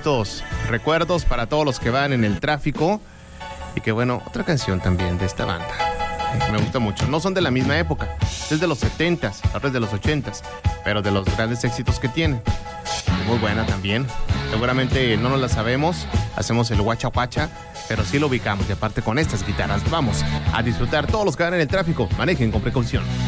estos recuerdos para todos los que van en el tráfico. Y que bueno, otra canción también de esta banda. Me gusta mucho. No son de la misma época. Es de los 70s, otra es de los 80s. Pero de los grandes éxitos que tienen. Muy buena también. Seguramente no nos la sabemos. Hacemos el guacha guacha. Pero sí lo ubicamos. Y aparte con estas guitarras vamos a disfrutar. Todos los que van en el tráfico, manejen con precaución.